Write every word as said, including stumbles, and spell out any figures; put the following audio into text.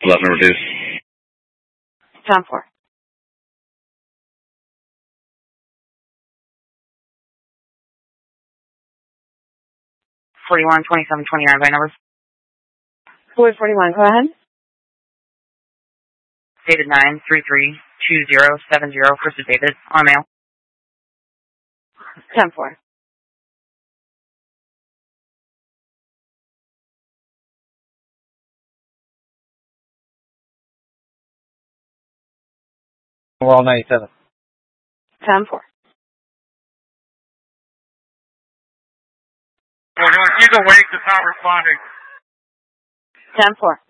eleven reduce. ten four. forty-one, twenty-seven, twenty-nine by numbers. Floyd forty-one, go ahead. David nine, three three, two zero, seven zero, first is David, on mail. ten four. We're all ninety-seven. ten four. Well, Eagle Wake is not responding. ten four.